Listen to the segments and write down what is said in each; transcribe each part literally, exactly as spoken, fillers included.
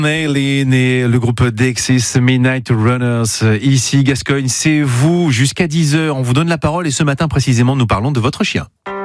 Nailin et le groupe Dexys Midnight Runners. Ici, Gascogne, c'est vous. Jusqu'à dix heures, on vous donne la parole et ce matin, précisément, nous parlons de votre chien.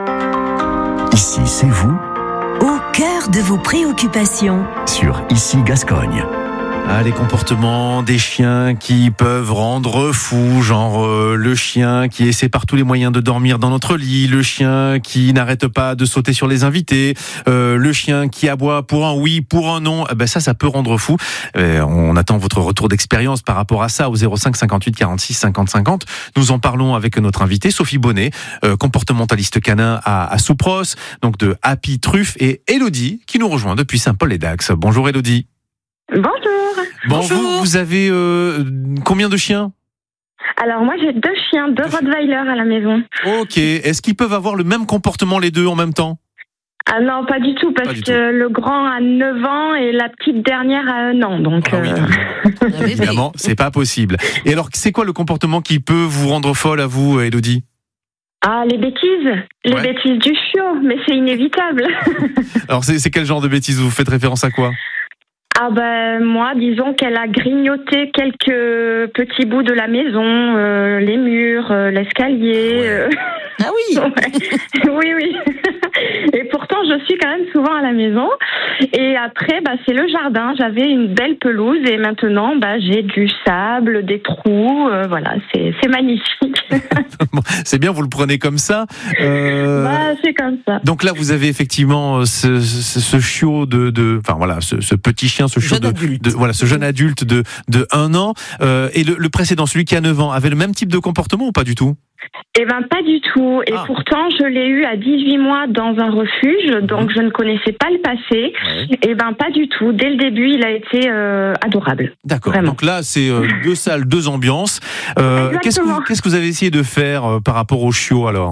Ici, c'est vous. Au cœur de vos préoccupations. Sur Ici Gascogne. Ah, les comportements des chiens qui peuvent rendre fou, genre euh, le chien qui essaie par tous les moyens de dormir dans notre lit, le chien qui n'arrête pas de sauter sur les invités, euh, le chien qui aboie pour un oui, pour un non. Eh ben ça, ça peut rendre fou. Euh, on attend votre retour d'expérience par rapport à ça au zéro cinq cinquante-huit quarante-six cinquante cinquante. Nous en parlons avec notre invitée Sophie Bonnet, euh, comportementaliste canin à, à Soupros, donc de Happy Truffe, et Elodie qui nous rejoint depuis Saint-Paul-et-Dax. Bonjour Elodie. Bonjour. Bon, Bonjour. vous, vous avez euh, combien de chiens ? Alors moi j'ai deux chiens, deux Rottweiler à la maison. Ok. Est-ce qu'ils peuvent avoir le même comportement les deux en même temps ? Ah non, pas du tout, parce Pas du que tout. le grand a neuf ans et la petite dernière a un an. Donc, Ah oui, euh... évidemment, c'est pas possible. Et alors, c'est quoi le comportement qui peut vous rendre folle à vous, Elodie ? Ah, les bêtises. Les Ouais. bêtises du chiot, mais c'est inévitable. Alors, c'est, c'est quel genre de bêtises ? Vous faites référence à quoi ? Ah ben moi, disons qu'elle a grignoté quelques petits bouts de la maison, euh, les murs, euh, l'escalier. Ouais. euh, Ah oui. ouais. Oui, oui. Et pourtant, je suis quand même souvent à la maison. Et après, bah, c'est le jardin. J'avais une belle pelouse et maintenant, bah, j'ai du sable, des trous. Euh, voilà, c'est, c'est magnifique. Bon, c'est bien, vous le prenez comme ça. Euh... Bah, c'est comme ça. Donc là, vous avez effectivement ce, ce, ce chiot de, de, enfin voilà, ce, ce petit chien, ce chiot Jeune de, adulte. de, voilà, ce jeune adulte de, de un an. Euh, et le, le précédent, celui qui a neuf ans, avait le même type de comportement ou pas du tout ? Eh ben, pas du tout. Et Ah. pourtant, je l'ai eu à dix-huit mois dans un refuge, donc je ne connaissais pas le passé. Ouais. Eh ben, pas du tout. Dès le début, il a été euh, adorable. D'accord. Vraiment. Donc là, c'est euh, deux salles, deux ambiances. Euh, qu'est-ce que vous, Exactement. qu'est-ce que vous avez essayé de faire euh, par rapport au chiot alors ?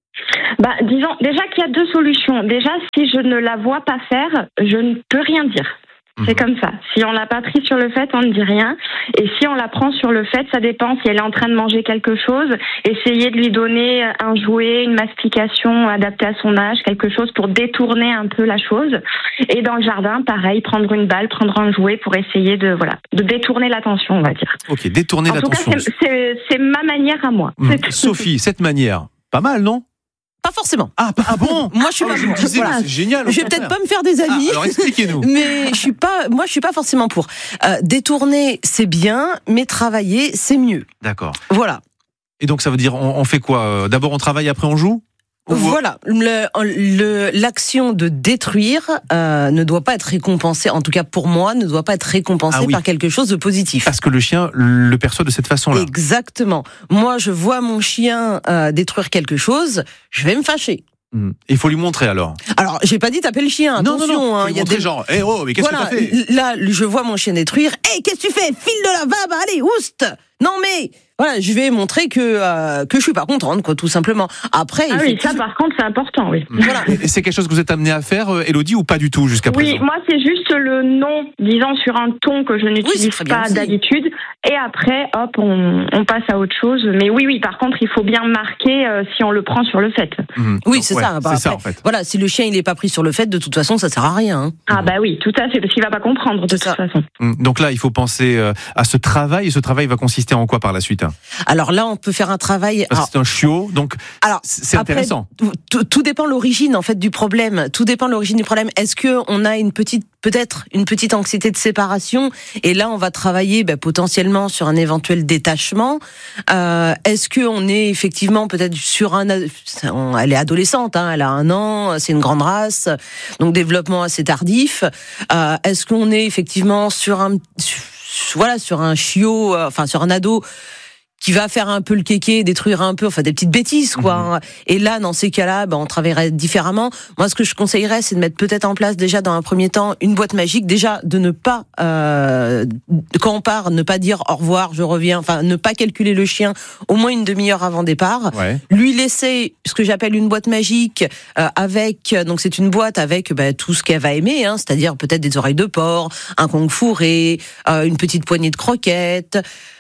Bah, disons, déjà qu'il y a deux solutions. Déjà, si je ne la vois pas faire, je ne peux rien dire. C'est comme ça. Si on l'a pas pris sur le fait, on ne dit rien. Et si on la prend sur le fait, ça dépend. Si elle est en train de manger quelque chose, essayer de lui donner un jouet, une mastication adaptée à son âge, quelque chose pour détourner un peu la chose. Et dans le jardin, pareil, prendre une balle, prendre un jouet pour essayer de, voilà, de détourner l'attention, on va dire. Ok, détourner En tout cas, l'attention. c'est, c'est, c'est ma manière à moi. Hum, C'est tout. Sophie, cette manière, pas mal, non ? Pas forcément. Ah, ah bon ? Moi, je suis Ah, pas je me pour. disais, Voilà. c'est génial. au Je vais contraire. peut-être pas me faire des amis. Ah, alors expliquez-nous. Mais je suis pas, moi, je suis pas forcément pour. Euh, détourner, c'est bien, mais travailler, c'est mieux. D'accord. Voilà. Et donc ça veut dire, on, on fait quoi ? euh, D'abord on travaille, après on joue ? Ou- Voilà, le, le, l'action de détruire euh, ne doit pas être récompensée, en tout cas pour moi, ne doit pas être récompensée Ah oui. par quelque chose de positif. Parce que le chien le perçoit de cette façon-là. Exactement. Moi, je vois mon chien euh, détruire quelque chose, je vais me fâcher. Hum. Il faut lui montrer alors. Alors, j'ai pas dit taper le chien, non, attention. non, non. hein, Faut lui il y a montrer des... genre, eh oh, mais qu'est-ce voilà, que t'as fait ? là, je vois mon chien détruire. Hé, qu'est-ce que tu fais ? File de la baba, allez, oust ! Non mais, voilà, je vais montrer que euh, que je suis pas contente, quoi, tout simplement. Après, Ah oui, ça effectivement- par contre, c'est important, oui. voilà. Et c'est quelque chose que vous êtes amené à faire, euh, Elodie, ou pas du tout jusqu'à Oui, présent ? moi c'est juste le non, disons sur un ton que je c'est n'utilise très bien pas aussi. d'habitude, et après, hop, on, on passe à autre chose. Mais oui, oui, par contre, il faut bien marquer euh, si on le prend sur le fait. Hum. Oui, Donc, c'est ouais, ça. Bah, c'est ça après, en fait. Voilà, si le chien il est pas pris sur le fait, de toute façon, ça sert à rien. hein. Ah bah oui, tout à fait, parce qu'il va pas comprendre de C'est toute ça. façon. Hum. Donc là, il faut penser euh, à ce travail, et ce travail va consister en quoi par la suite ? Alors là, on peut faire un travail. Parce Alors, que c'est un chiot, donc alors, c'est après, intéressant. Tout, tout dépend de l'origine en fait du problème. Tout dépend de l'origine du problème. Est-ce que on a une petite, peut-être une petite anxiété de séparation et là on va travailler bah, potentiellement sur un éventuel détachement. Euh, est-ce que on est effectivement peut-être sur un, elle est adolescente, hein, elle a un an, c'est une grande race, donc développement assez tardif. Euh, est-ce qu'on est effectivement sur un, voilà, sur un chiot, euh, enfin sur un ado qui va faire un peu le kéké, détruire un peu, enfin des petites bêtises, quoi. Mmh. Et là, dans ces cas-là, ben, on travaillerait différemment. Moi, ce que je conseillerais, c'est de mettre peut-être en place déjà dans un premier temps une boîte magique. Déjà, de ne pas, euh, quand on part, ne pas dire au revoir, je reviens. Enfin, ne pas calculer le chien au moins une demi-heure avant départ. Ouais. Lui laisser ce que j'appelle une boîte magique euh, avec, donc c'est une boîte avec ben, tout ce qu'elle va aimer, hein, c'est-à-dire peut-être des oreilles de porc, un Kong fourré, euh, une petite poignée de croquettes.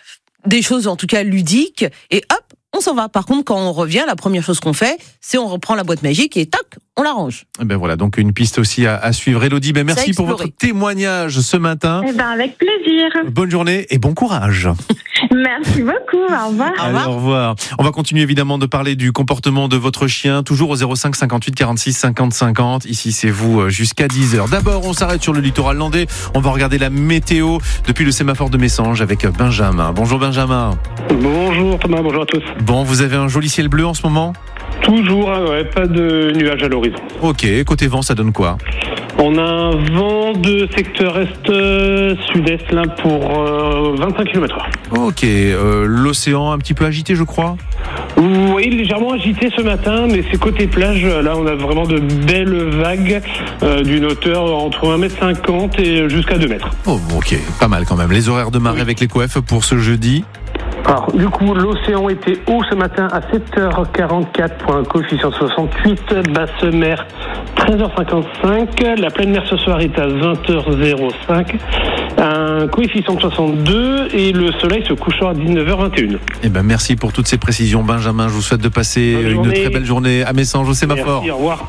Des choses en tout cas ludiques, et hop, on s'en va. Par contre, quand on revient, la première chose qu'on fait, c'est on reprend la boîte magique et tac, on l'arrange. Et ben voilà, donc une piste aussi à, à suivre. Élodie, ben merci pour votre témoignage ce matin. Eh ben avec plaisir. Bonne journée et bon courage. Merci beaucoup, au revoir. Allez, au revoir. On va continuer évidemment de parler du comportement de votre chien, toujours au zéro cinq cinquante-huit quarante-six cinquante cinquante. Ici, c'est vous jusqu'à dix heures. D'abord, on s'arrête sur le littoral landais. On va regarder la météo depuis le sémaphore de Messanges avec Benjamin. Bonjour Benjamin. Bonjour Thomas, bonjour à tous. Bon, vous avez un joli ciel bleu en ce moment ? Toujours, ouais, pas de nuages à l'horizon. Ok, côté vent, ça donne quoi ? On a un vent de secteur est-sud-est là pour euh, vingt-cinq kilomètres heure. Ok, euh, l'océan un petit peu agité, je crois ? Oui, légèrement agité ce matin, mais c'est côté plage. Là, on a vraiment de belles vagues euh, d'une hauteur entre un mètre cinquante et jusqu'à deux mètres. Oh, ok, pas mal quand même. Les horaires de marée oui. avec les coefs pour ce jeudi ? Alors, du coup, l'océan était haut ce matin à sept heures quarante-quatre pour un coefficient soixante-huit, basse mer treize heures cinquante-cinq, la pleine mer ce soir est à vingt heures cinq, un coefficient de soixante-deux et le soleil se couchera à dix-neuf heures vingt et un. Eh ben, merci pour toutes ces précisions, Benjamin. Je vous souhaite de passer une très belle journée à Messanges au sémaphore. Merci, au revoir.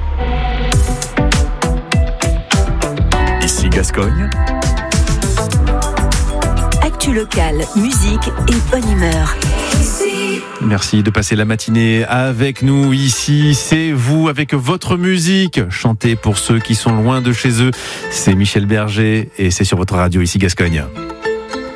Ici Gascogne. Actu locale, musique et bonne humeur. Merci de passer la matinée avec nous ici. C'est vous avec votre musique. Chantez pour ceux qui sont loin de chez eux. C'est Michel Berger et c'est sur votre radio ici Gascogne.